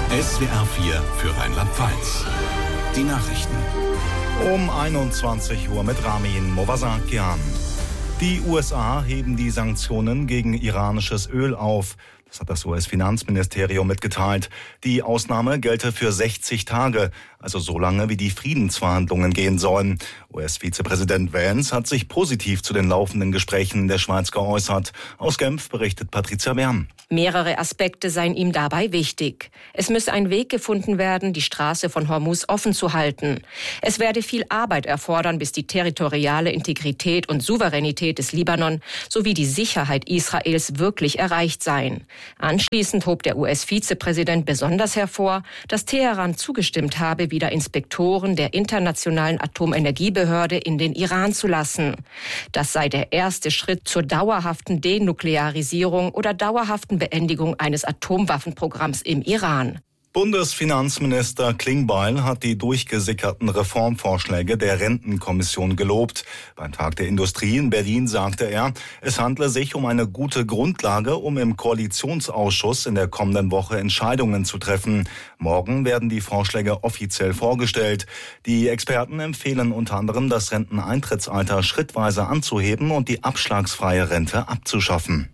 SWR 4 für Rheinland-Pfalz. Die Nachrichten. Um 21 Uhr mit Ramin Movasakian. Die USA heben die Sanktionen gegen iranisches Öl auf. Das hat das US-Finanzministerium mitgeteilt. Die Ausnahme gelte für 60 Tage, also so lange, wie die Friedensverhandlungen gehen sollen. US-Vizepräsident Vance hat sich positiv zu den laufenden Gesprächen in der Schweiz geäußert. Aus Genf berichtet Patricia Bern. Mehrere Aspekte seien ihm dabei wichtig. Es müsse ein Weg gefunden werden, die Straße von Hormuz offen zu halten. Es werde viel Arbeit erfordern, bis die territoriale Integrität und Souveränität des Libanon sowie die Sicherheit Israels wirklich erreicht seien. Anschließend hob der US-Vizepräsident besonders hervor, dass Teheran zugestimmt habe, wieder Inspektoren der Internationalen Atomenergiebehörde in den Iran zu lassen. Das sei der erste Schritt zur dauerhaften Denuklearisierung oder dauerhaften Beendigung eines Atomwaffenprogramms im Iran. Bundesfinanzminister Klingbeil hat die durchgesickerten Reformvorschläge der Rentenkommission gelobt. Beim Tag der Industrie in Berlin sagte er, es handle sich um eine gute Grundlage, um im Koalitionsausschuss in der kommenden Woche Entscheidungen zu treffen. Morgen werden die Vorschläge offiziell vorgestellt. Die Experten empfehlen unter anderem, das Renteneintrittsalter schrittweise anzuheben und die abschlagsfreie Rente abzuschaffen.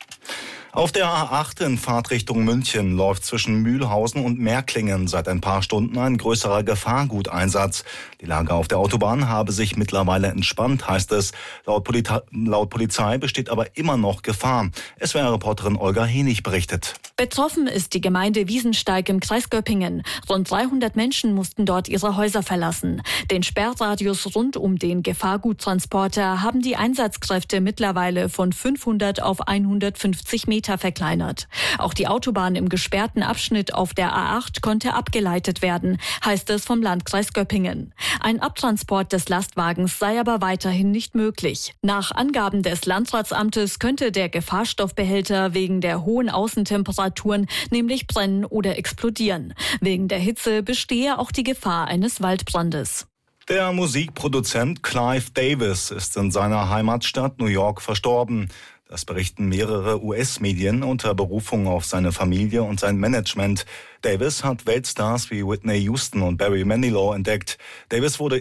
Auf der A8 in Fahrtrichtung München läuft zwischen Mühlhausen und Märklingen seit ein paar Stunden ein größerer Gefahrguteinsatz. Die Lage auf der Autobahn habe sich mittlerweile entspannt, heißt es. Laut Polizei besteht aber immer noch Gefahr. SWR-Reporterin Olga Henig berichtet. Betroffen ist die Gemeinde Wiesensteig im Kreis Göppingen. Rund 300 Menschen mussten dort ihre Häuser verlassen. Den Sperrradius rund um den Gefahrguttransporter haben die Einsatzkräfte mittlerweile von 500 auf 150 Meter verkleinert. Auch die Autobahn im gesperrten Abschnitt auf der A8 konnte abgeleitet werden, heißt es vom Landkreis Göppingen. Ein Abtransport des Lastwagens sei aber weiterhin nicht möglich. Nach Angaben des Landratsamtes könnte der Gefahrstoffbehälter wegen der hohen Außentemperaturen nämlich brennen oder explodieren. Wegen der Hitze bestehe auch die Gefahr eines Waldbrandes. Der Musikproduzent Clive Davis ist in seiner Heimatstadt New York verstorben. Das berichten mehrere US-Medien unter Berufung auf seine Familie und sein Management. Davis hat Weltstars wie Whitney Houston und Barry Manilow entdeckt. Davis wurde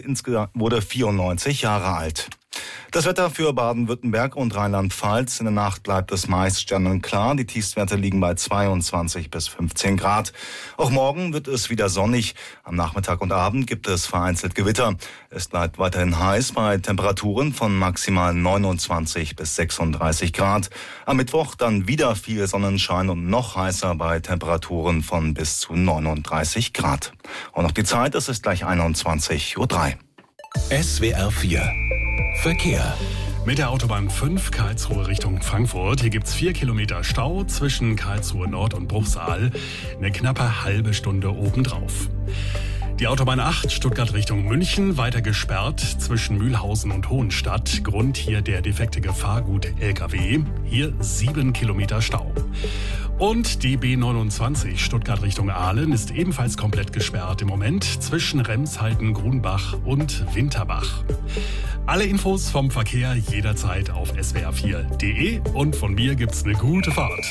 94 Jahre alt. Das Wetter für Baden-Württemberg und Rheinland-Pfalz. In der Nacht bleibt es meist sternenklar. Die Tiefstwerte liegen bei 22 bis 15 Grad. Auch morgen wird es wieder sonnig. Am Nachmittag und Abend gibt es vereinzelt Gewitter. Es bleibt weiterhin heiß bei Temperaturen von maximal 29 bis 36 Grad. Am Mittwoch dann wieder viel Sonnenschein und noch heißer bei Temperaturen von bis zu 39 Grad. Und noch die Zeit, es ist gleich 21:03 Uhr. SWR 4 Verkehr. Mit der Autobahn 5 Karlsruhe Richtung Frankfurt. Hier gibt's 4 Kilometer Stau zwischen Karlsruhe Nord und Bruchsal. Eine knappe halbe Stunde obendrauf. Die Autobahn 8 Stuttgart Richtung München weiter gesperrt zwischen Mühlhausen und Hohenstadt. Grund hier der defekte Gefahrgut-LKW. Hier 7 Kilometer Stau. Und die B29 Stuttgart Richtung Aalen ist ebenfalls komplett gesperrt im Moment zwischen Remshalden, Grunbach und Winterbach. Alle Infos vom Verkehr jederzeit auf swr4.de und von mir gibt's eine gute Fahrt.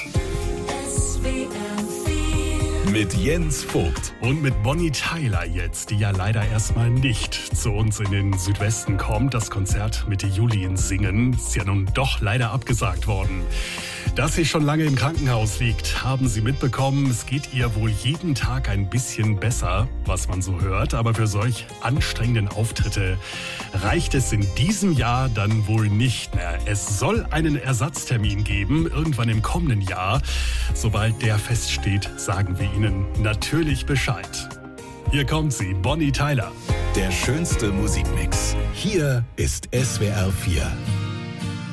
Mit Jens Vogt. Und mit Bonnie Tyler jetzt, die ja leider erstmal nicht zu uns in den Südwesten kommt. Das Konzert Mitte Juli in Singen ist ja nun doch leider abgesagt worden. Dass sie schon lange im Krankenhaus liegt, haben Sie mitbekommen. Es geht ihr wohl jeden Tag ein bisschen besser, was man so hört. Aber für solch anstrengenden Auftritte reicht es in diesem Jahr dann wohl nicht mehr. Es soll einen Ersatztermin geben, irgendwann im kommenden Jahr. Sobald der feststeht, sagen wir Ihnen natürlich Bescheid. Hier kommt sie, Bonnie Tyler. Der schönste Musikmix. Hier ist SWR 4.